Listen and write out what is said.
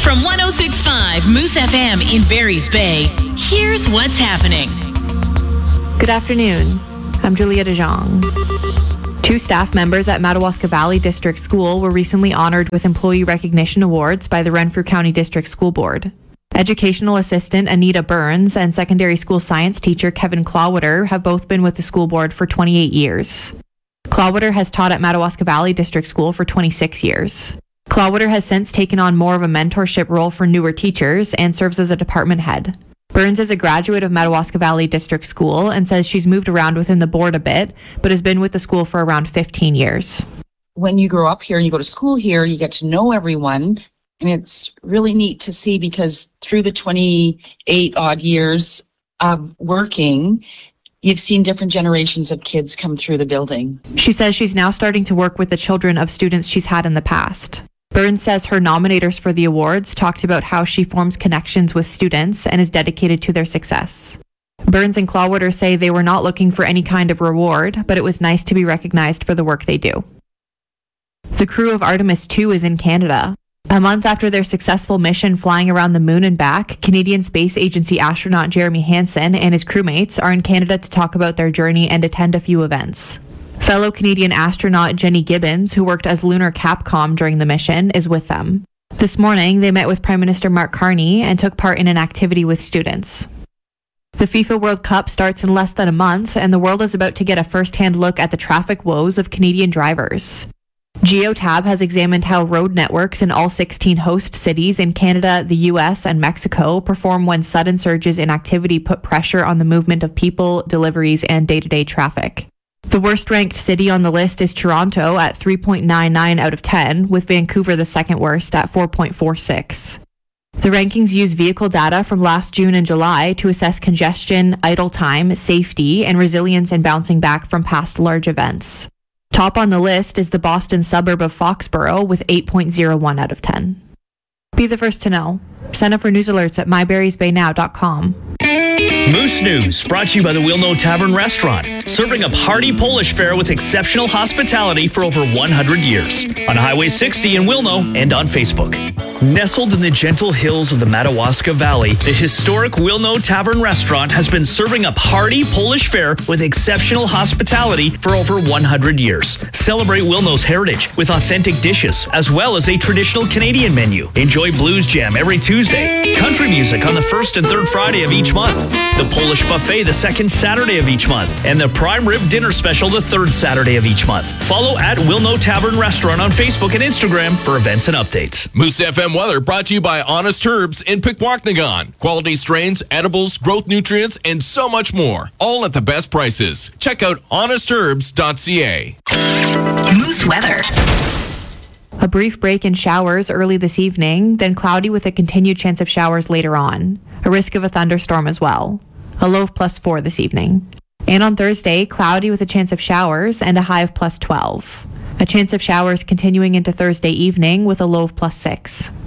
From 106.5 Moose FM in Barry's Bay, here's what's happening. Good afternoon. I'm Julia DeJong. 2 staff members at Madawaska Valley District School were recently honored with Employee Recognition Awards by the Renfrew County District School Board. Educational Assistant Anita Burns and Secondary School Science Teacher Kevin Clawwater have both been with the school board for 28 years. Clawwater has taught at Madawaska Valley District School for 26 years. Clawwater has since taken on more of a mentorship role for newer teachers and serves as a department head. Burns is a graduate of Madawaska Valley District School and says she's moved around within the board a bit, but has been with the school for around 15 years. When you grow up here and you go to school here, you get to know everyone. And it's really neat to see because through the 28 odd years of working, you've seen different generations of kids come through the building. She says she's now starting to work with the children of students she's had in the past. Burns says her nominators for the awards talked about how she forms connections with students and is dedicated to their success. Burns and Clawwater say they were not looking for any kind of reward, but it was nice to be recognized for the work they do. The crew of Artemis II is in Canada. A month after their successful mission flying around the moon and back, Canadian Space Agency astronaut Jeremy Hansen and his crewmates are in Canada to talk about their journey and attend a few events. Fellow Canadian astronaut Jenny Gibbons, who worked as Lunar Capcom during the mission, is with them. This morning, they met with Prime Minister Mark Carney and took part in an activity with students. The FIFA World Cup starts in less than a month, and the world is about to get a first-hand look at the traffic woes of Canadian drivers. Geotab has examined how road networks in all 16 host cities in Canada, the US, and Mexico perform when sudden surges in activity put pressure on the movement of people, deliveries, and day-to-day traffic. The worst-ranked city on the list is Toronto at 3.99 out of 10, with Vancouver the second worst at 4.46. The rankings use vehicle data from last June and July to assess congestion, idle time, safety, and resilience in bouncing back from past large events. Top on the list is the Boston suburb of Foxborough with 8.01 out of 10. Be the first to know. Sign up for news alerts at myberriesbaynow.com. Moose News, brought to you by the We'll Know Tavern Restaurant, serving up hearty Polish fare with exceptional hospitality for over 100 years. On Highway 60 in Wilno and on Facebook. Nestled in the gentle hills of the Madawaska Valley, the historic Wilno Tavern Restaurant has been serving up hearty Polish fare with exceptional hospitality for over 100 years. Celebrate Wilno's heritage with authentic dishes, as well as a traditional Canadian menu. Enjoy blues jam every Tuesday, country music on the first and third Friday of each month, the Polish buffet the second Saturday of each month, and the prime rib dinner special the third Saturday of each month. Follow at Wilno Tavern Restaurant on Facebook and Instagram for events and updates. Moose FM weather brought to you by Honest Herbs in Pikwakanagan. Quality strains, edibles, growth nutrients, and so much more. All at the best prices. Check out honestherbs.ca. Moose weather. A brief break in showers early this evening, then cloudy with a continued chance of showers later on. A risk of a thunderstorm as well. A low of +4 this evening. And on Thursday, cloudy with a chance of showers and a high of +12. A chance of showers continuing into Thursday evening with a low of +6.